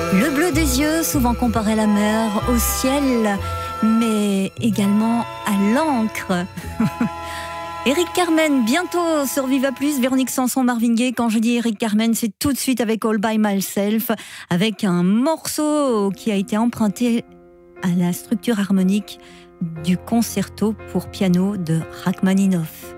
Le bleu des yeux, souvent comparé à la mer, au ciel, mais également à l'encre. Éric Carmen, bientôt sur Viva Plus, Véronique Sanson, Marvin Gaye. Quand je dis Éric Carmen, c'est tout de suite avec All By Myself, avec un morceau qui a été emprunté à la structure harmonique du concerto pour piano de Rachmaninoff.